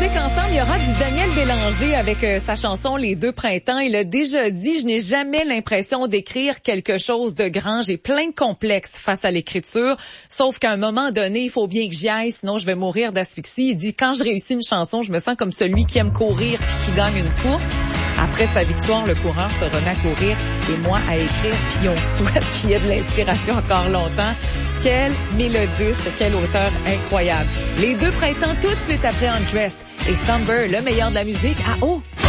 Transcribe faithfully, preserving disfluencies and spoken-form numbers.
musique ensemble. Il y aura du Daniel Bélanger avec euh, sa chanson Les Deux Printemps. Il a déjà dit, je n'ai jamais l'impression d'écrire quelque chose de grand. J'ai plein de complexes face à l'écriture. Sauf qu'à un moment donné, il faut bien que j'y aille, sinon je vais mourir d'asphyxie. Il dit, quand je réussis une chanson, je me sens comme celui qui aime courir puis qui gagne une course. Après sa victoire, le coureur se remet à courir et moi à écrire. Puis on souhaite qu'il y ait de l'inspiration encore longtemps. Quel mélodiste, quel auteur incroyable. Les Deux Printemps tout de suite après Undressed et Somber, le meilleur de la musique à haut.